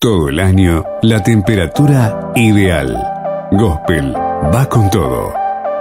Todo el año, la temperatura ideal. Gospel va con todo.